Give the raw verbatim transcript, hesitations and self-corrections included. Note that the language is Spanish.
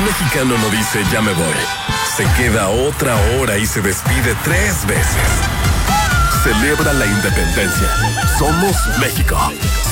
Un mexicano no dice ya me voy. Se queda otra hora y se despide tres veces. Celebra la independencia. Somos México.